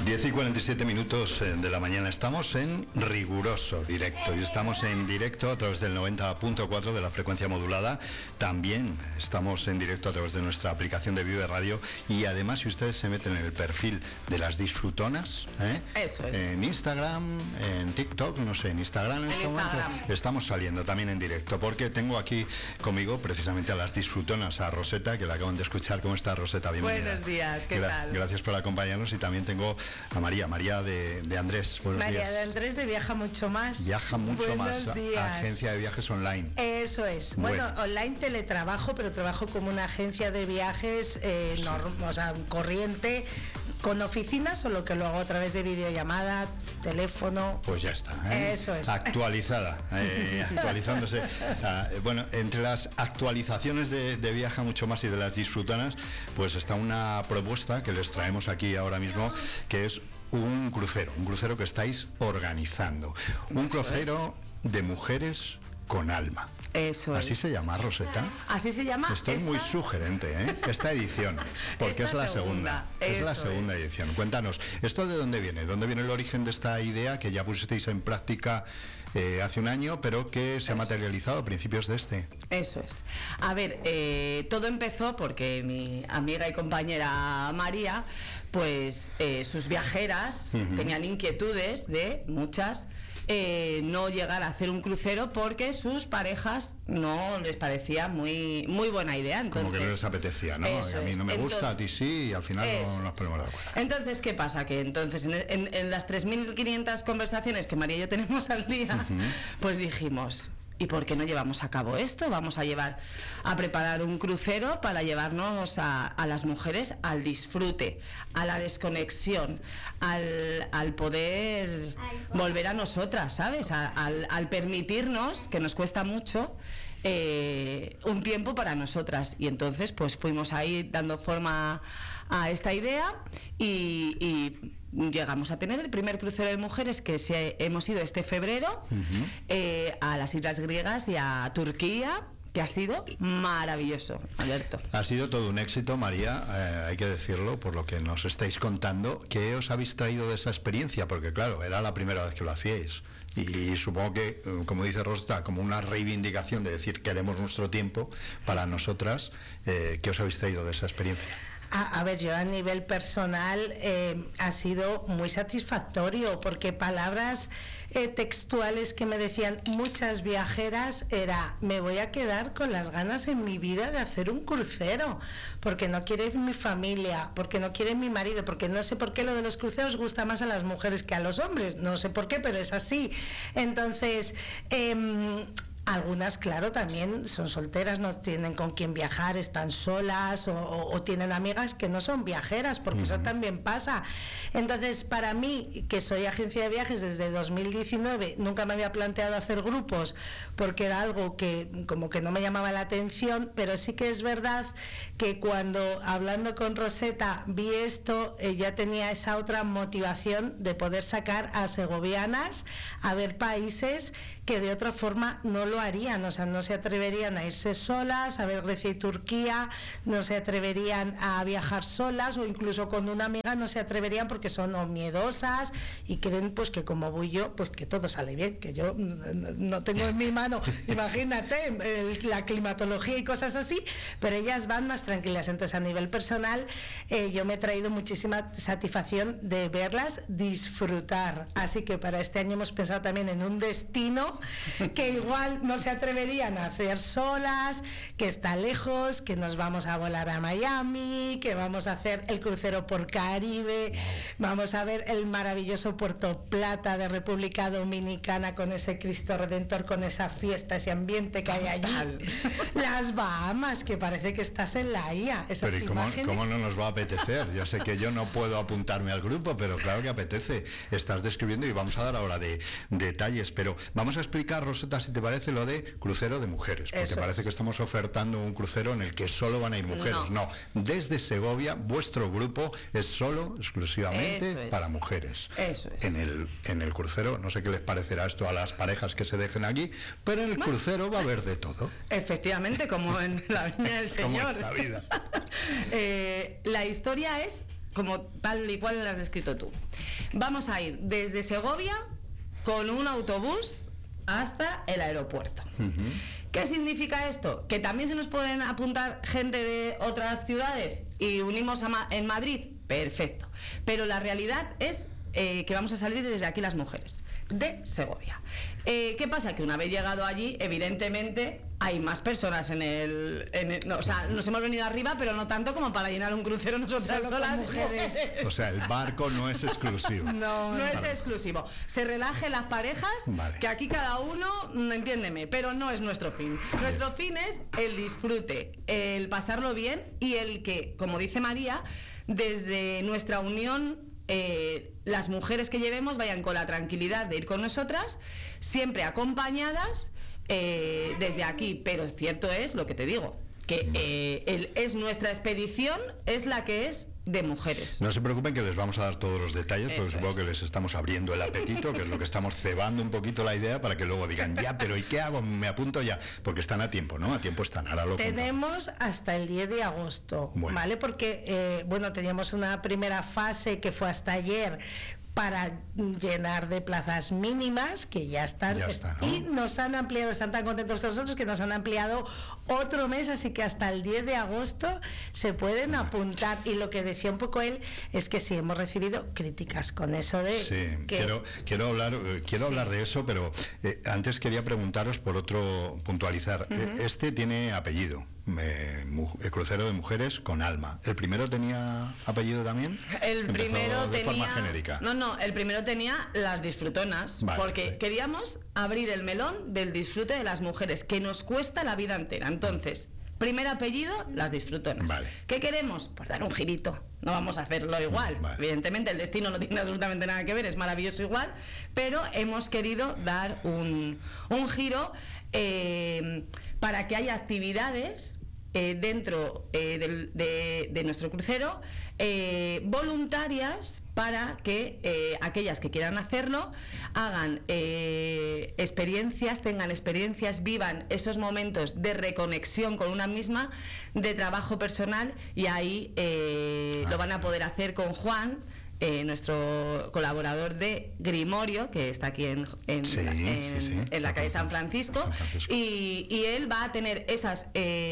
10:47 de la mañana. Estamos en riguroso directo y estamos en directo a través del 90.4 de la frecuencia modulada. También estamos en directo a través de nuestra aplicación de Vive Radio, y además si ustedes se meten en el perfil de las disfrutonas, Eso es. en Instagram, en TikTok, no sé, en Instagram en este momento estamos saliendo también en directo, porque tengo aquí conmigo precisamente a las disfrutonas, a Rosetta, que la acaban de escuchar. ¿Cómo está, Rosetta? Bienvenida. Buenos días, ¿qué tal? Gracias por acompañarnos. Y también tengo a María de Andrés. Buenos María días. de Andrés de Viaja Mucho Más. Viaja Mucho Más. Buenos días. Agencia de viajes online. Eso es. Bueno, online teletrabajo, pero trabajo como una agencia de viajes o sea, corriente, con oficinas, solo que lo hago a través de videollamada, teléfono. Pues ya está. Eso es. Actualizada, actualizándose. Bueno, entre las actualizaciones de Viaja Mucho Más y de las disfrutonas, pues está una propuesta que les traemos aquí ahora mismo, que es un crucero que estáis organizando. Un crucero de mujeres con alma. Eso ¿Así es. se llama, Rosetta? Así se llama. Esto es muy sugerente, esta edición, porque es la segunda. Es la segunda edición. Cuéntanos, ¿esto de dónde viene? ¿Dónde viene el origen de esta idea que ya pusisteis en práctica hace un año, pero que se ha materializado a principios de este? Eso es. A ver, todo empezó porque mi amiga y compañera María, pues sus viajeras tenían inquietudes de muchas, no llegar a hacer un crucero porque sus parejas no les parecía muy buena idea. Entonces, como que no les apetecía, ¿no? A mí no me gusta, a ti sí, y al final no nos ponemos de acuerdo. Entonces, ¿qué pasa? Que entonces en las 3.500 conversaciones que María y yo tenemos al día, pues dijimos, ¿y por qué no llevamos a cabo esto? Vamos a preparar un crucero para llevarnos a las mujeres al disfrute, a la desconexión, al poder volver a nosotras, ¿sabes? Al permitirnos, que nos cuesta mucho, un tiempo para nosotras. Y entonces pues fuimos ahí dando forma a esta idea y llegamos a tener el primer crucero de mujeres, que hemos ido este febrero a las Islas Griegas y a Turquía, que ha sido maravilloso, Alberto. Ha sido todo un éxito, María, hay que decirlo, por lo que nos estáis contando. ¿Qué os habéis traído de esa experiencia? Porque claro, era la primera vez que lo hacíais. Y supongo que, como dice Rosta, como una reivindicación de decir queremos nuestro tiempo para nosotras. ¿Qué os habéis traído de esa experiencia? A ver, yo a nivel personal ha sido muy satisfactorio, porque palabras textuales que me decían muchas viajeras era: me voy a quedar con las ganas en mi vida de hacer un crucero, porque no quiere mi familia, porque no quiere mi marido, porque no sé por qué lo de los cruceros gusta más a las mujeres que a los hombres, no sé por qué, pero es así. Entonces, algunas, claro, también son solteras, no tienen con quién viajar, están solas o tienen amigas que no son viajeras, porque eso también pasa. Entonces, para mí, que soy agencia de viajes desde 2019, nunca me había planteado hacer grupos, porque era algo que como que no me llamaba la atención, pero sí que es verdad que cuando, hablando con Rosetta, vi esto, ya tenía esa otra motivación de poder sacar a segovianas a ver países que de otra forma no lo harían, o sea, no se atreverían a irse solas a ver Grecia y Turquía, no se atreverían a viajar solas, o incluso con una amiga no se atreverían porque son o miedosas y creen pues que como voy yo, pues que todo sale bien, que yo no tengo en mi mano, imagínate, la climatología y cosas así, pero ellas van más tranquilas. Entonces, a nivel personal, yo me he traído muchísima satisfacción de verlas disfrutar, así que para este año hemos pensado también en un destino que igual no se atreverían a hacer solas, que está lejos, que nos vamos a volar a Miami, que vamos a hacer el crucero por Caribe, vamos a ver el maravilloso Puerto Plata de República Dominicana con ese Cristo Redentor, con esa fiesta, ese ambiente que hay allí, las Bahamas, que parece que estás en la IA. Esas pero ¿cómo no nos va a apetecer? Ya sé que yo no puedo apuntarme al grupo, pero claro que apetece. Estás describiendo y vamos a dar ahora de detalles, pero vamos a explicar, Rosetta, si te parece, lo de crucero de mujeres, porque parece que estamos ofertando un crucero en el que solo van a ir mujeres. No, desde Segovia vuestro grupo es solo, exclusivamente para mujeres. Eso es. En el crucero, no sé qué les parecerá esto a las parejas que se dejen aquí, pero en el crucero va a haber de todo. Efectivamente, como en la Viña del Señor. Como en la vida. La historia es como tal y cual lo has descrito tú. Vamos a ir desde Segovia con un autobús hasta el aeropuerto. ¿Qué significa esto? ¿Que también se nos pueden apuntar gente de otras ciudades y unimos en Madrid? Perfecto. Pero la realidad es que vamos a salir desde aquí las mujeres, de Segovia. ¿Qué pasa? Que una vez llegado allí, evidentemente hay más personas o sea, nos hemos venido arriba, pero no tanto como para llenar un crucero nosotras solas mujeres. O sea, el barco no es exclusivo. No es exclusivo. Se relajen las parejas, vale, que aquí cada uno, entiéndeme, pero no es nuestro fin. Nuestro fin es el disfrute, el pasarlo bien y el que, como dice María, desde nuestra unión, las mujeres que llevemos vayan con la tranquilidad de ir con nosotras, siempre acompañadas desde aquí. Pero cierto es lo que te digo, que es nuestra expedición, es la que es de mujeres. No se preocupen, que les vamos a dar todos los detalles, porque Eso supongo es. que les estamos abriendo el apetito, que es lo que estamos cebando un poquito la idea para que luego digan, ya, pero ¿y qué hago? Me apunto ya, porque están a tiempo, ¿no? A tiempo están, ahora lo Tenemos hasta el 10 de agosto, bueno, ¿vale? Porque, teníamos una primera fase que fue hasta ayer, para llenar de plazas mínimas, que ya están, ¿no? Y nos han ampliado, están tan contentos con nosotros que nos han ampliado otro mes, así que hasta el 10 de agosto se pueden apuntar. Y lo que decía un poco él es que sí, hemos recibido críticas con eso de... Sí, que, quiero hablar de eso, pero antes quería preguntaros por otro, puntualizar. Este tiene apellido. El crucero de mujeres con alma. ¿El primero tenía apellido también? El primero de tenía, forma genérica. No, el primero tenía las disfrutonas, vale, porque queríamos abrir el melón del disfrute de las mujeres, que nos cuesta la vida entera. Entonces, primer apellido, las disfrutonas. Vale. ¿Qué queremos? Pues dar un girito. No vamos a hacerlo igual. Vale. Evidentemente el destino no tiene absolutamente nada que ver, es maravilloso igual, pero hemos querido dar un giro para que haya actividades dentro de nuestro crucero, voluntarias, para que aquellas que quieran hacerlo hagan experiencias, tengan experiencias, vivan esos momentos de reconexión con una misma, de trabajo personal, y ahí lo van a poder hacer con Juan, nuestro colaborador de Grimorio, que está aquí en la calle San Francisco, y él va a tener esas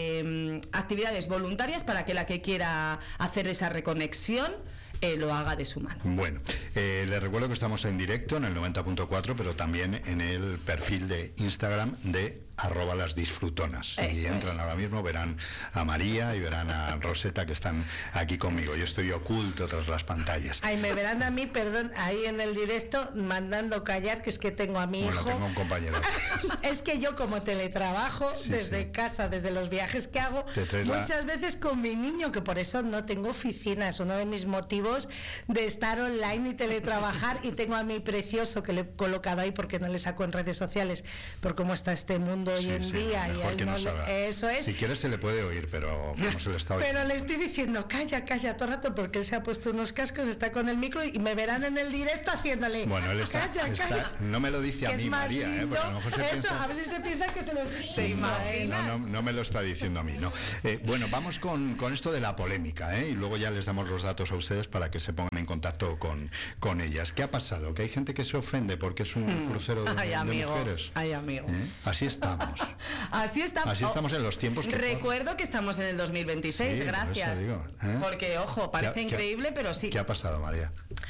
actividades voluntarias para que la que quiera hacer esa reconexión lo haga de su mano. Bueno, les recuerdo que estamos en directo en el 90.4, pero también en el perfil de Instagram de @lasdisfrutonas. Si entran ahora mismo verán a María y verán a Rosetta, que están aquí conmigo. Yo estoy oculto tras las pantallas. Ay, me verán a mí, perdón, ahí en el directo mandando callar, que es que tengo a mi hijo. Tengo un compañero. Es que yo, como teletrabajo desde casa, desde los viajes que hago, muchas veces con mi niño, que por eso no tengo oficina, es uno de mis motivos de estar online y teletrabajar, y tengo a mi precioso, que le he colocado ahí porque no le saco en redes sociales por cómo está este mundo hoy en día, y él eso es. Si quieres se le puede oír, pero no se le está oyendo. Pero le estoy diciendo, calla todo el rato, porque él se ha puesto unos cascos, está con el micro, y me verán en el directo haciéndole. Bueno, él está, no me lo dice a mí, María, porque a lo mejor a ver si se piensa que se lo dice. No me lo está diciendo a mí, no. Bueno, vamos con esto de la polémica, y luego ya les damos los datos a ustedes para que se pongan en contacto con ellas. ¿Qué ha pasado? Que hay gente que se ofende porque es un crucero de mujeres. Ay, amigo. Así estamos. Así estamos en los tiempos que recuerdo que estamos en el 2026, gracias. Digo, porque, ojo, parece increíble, pero sí. ¿Qué ha pasado, María?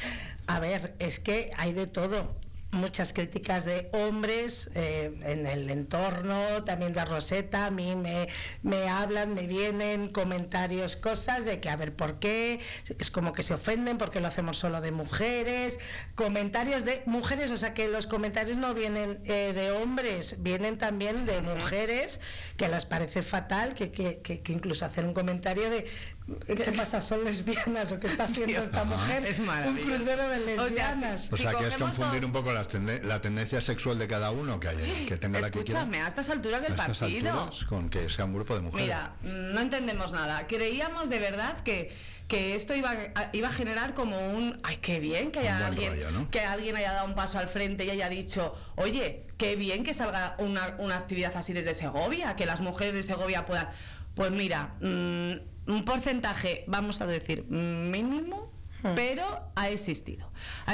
A ver, es que hay de todo. Muchas críticas de hombres en el entorno, también de Rosetta. A mí me hablan, me vienen comentarios, cosas de que a ver por qué, es como que se ofenden porque lo hacemos solo de mujeres, comentarios de mujeres, o sea que los comentarios no vienen de hombres, vienen también de mujeres, que les parece fatal, que incluso hacen un comentario de ¿qué pasa? ¿Son lesbianas o qué está haciendo esta mujer? Es maravilloso. Un crucero de lesbianas. O sea que es confundir un poco la tendencia sexual de cada uno que hay que tener aquí. Escúchame, a estas alturas del partido. Con que sea un grupo de mujeres. Mira, no entendemos nada. Creíamos de verdad que esto iba a generar como un ¡ay, qué bien que haya alguien rollo, ¿no? Que alguien haya dado un paso al frente y haya dicho, oye, qué bien que salga una actividad así desde Segovia, que las mujeres de Segovia puedan. Pues mira, un porcentaje, vamos a decir, mínimo, pero ha existido.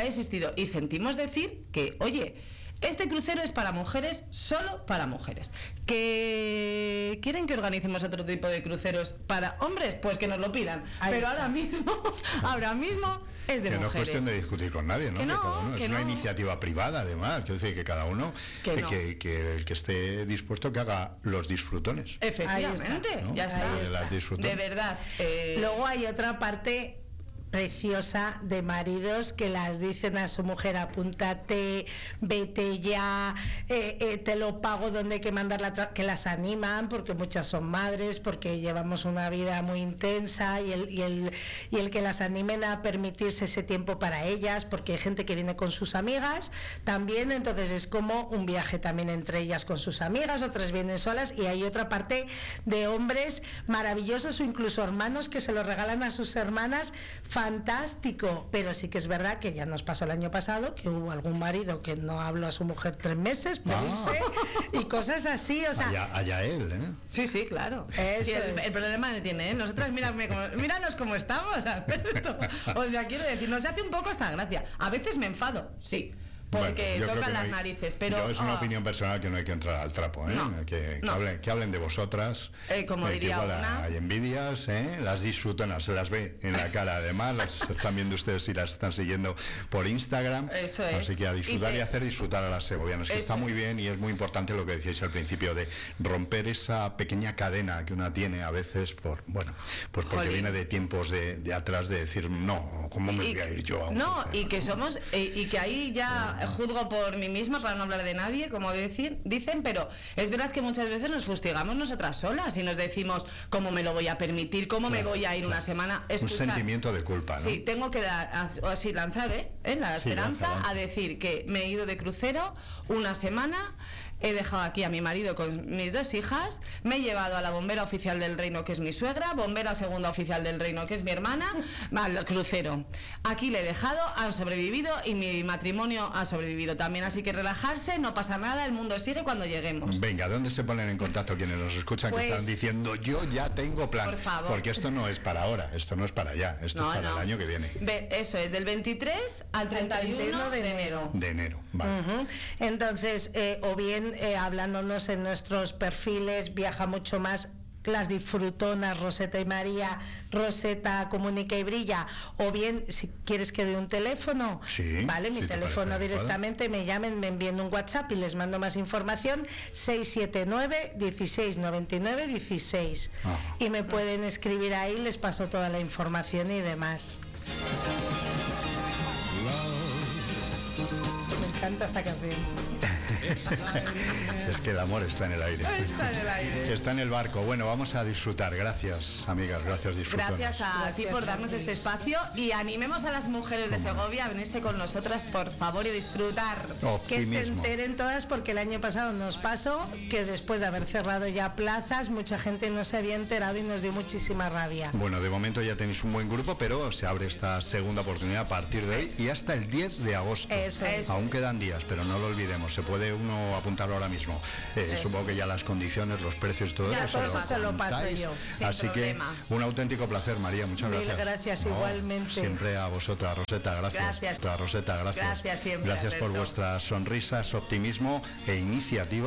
Y sentimos decir que, oye, este crucero es para mujeres, solo para mujeres. ¿Que quieren que organicemos otro tipo de cruceros para hombres? Pues que nos lo pidan. Pero ahora mismo es de que mujeres. No es cuestión de discutir con nadie, ¿no? Que no, cada uno. que es una no. iniciativa privada, además. Quiero decir que cada uno, Que no. que el que esté dispuesto que haga los disfrutones. Efectivamente, ¿no? ya está. Las disfrutones. De verdad. Luego hay otra parte preciosa de maridos que las dicen a su mujer: apúntate, vete ya, te lo pago, donde hay que mandarla, que las animan, porque muchas son madres, porque llevamos una vida muy intensa, y el que las animen a permitirse ese tiempo para ellas, porque hay gente que viene con sus amigas también, entonces es como un viaje también entre ellas con sus amigas, otras vienen solas, y hay otra parte de hombres maravillosos o incluso hermanos que se lo regalan a sus hermanas. Fantástico, pero sí que es verdad que ya nos pasó el año pasado que hubo algún marido que no habló a su mujer 3 meses por irse, y cosas así, o sea, allá él, ¿eh? Sí, claro. Eso Sí, el es. problema le tiene, ¿eh? Nosotras, míranos cómo estamos, Alberto. O sea, quiero decir, nos hace un poco esta gracia. A veces me enfado, sí, porque Bueno, yo creo tocan que las no hay- narices, pero... es una opinión personal que no hay que entrar al trapo, ¿eh? No, que no. hablen de vosotras. Como que diría igual una. hay envidias, ¿eh? Las disfrutonas, se las ve en la cara, además, las están viendo ustedes si las están siguiendo por Instagram. Eso es. Así que a disfrutar y, te- hacer disfrutar a las segovianas, que Eso está muy es. bien, y es muy importante lo que decíais al principio, de romper esa pequeña cadena que una tiene a veces pues porque Jolín. viene de tiempos de atrás, de decir, no, ¿cómo me voy a ir yo a un No, crucero? y que somos, y que ahí ya juzgo por mí misma, para no hablar de nadie, como dicen, pero es verdad que muchas veces nos fustigamos nosotras solas y nos decimos, ¿cómo me lo voy a permitir? ¿Cómo me voy a ir una semana? Un Escuchar. sentimiento de culpa, ¿no? Sí, tengo que lanzar, la Sí, esperanza lanza. a decir que me he ido de crucero una semana. He dejado aquí a mi marido con mis 2 hijas, me he llevado a la bombera oficial del reino, que es mi suegra, bombera segunda oficial del reino, que es mi hermana, al crucero. Aquí le he dejado, han sobrevivido, y mi matrimonio ha sobrevivido también, así que relajarse, no pasa nada, el mundo sigue cuando lleguemos. Venga, ¿dónde se ponen en contacto quienes nos escuchan, Pues, que están diciendo, yo ya tengo plan? por favor. Porque esto no es para ahora, esto no es para allá, esto es para el año que viene. Eso es, del 23 al 31 de enero. De enero, vale. Ujú. Entonces, o bien hablándonos en nuestros perfiles, Viaja Mucho Más, las disfrutonas, Roseta y María, Roseta Comunica y Brilla, o bien si quieres que dé un teléfono, Sí, vale, mi si te teléfono parece directamente, me llamen, me envíen un WhatsApp y les mando más información, 679 16 99 16, Ajá. y me pueden escribir ahí, les paso toda la información y demás. Me encanta esta canción. Es que el amor está en el aire. Está en el aire. Está en el barco. Bueno, vamos a disfrutar. Gracias, amigas, gracias, disfrutonas. Gracias a ti por darnos este espacio, y animemos a las mujeres de Segovia a venirse con nosotras, por favor, y disfrutar. Que se Optimismo. enteren todas, porque el año pasado nos pasó que después de haber cerrado ya plazas, mucha gente no se había enterado y nos dio muchísima rabia. Bueno, de momento ya tenéis un buen grupo, pero se abre esta segunda oportunidad a partir de hoy y hasta el 10 de agosto. Eso es. Aún quedan días, pero no lo olvidemos, se puede uno apuntar ahora mismo. Supongo que ya las condiciones, los precios, todo Ya, eso todo eso se lo paso contáis. yo, sin Así problema. que un auténtico placer, María, muchas Mil gracias. gracias, igualmente. Siempre a vosotras, Roseta, gracias. Gracias. Roseta, gracias. Gracias siempre, Gracias por Alberto. vuestras sonrisas, optimismo e iniciativa.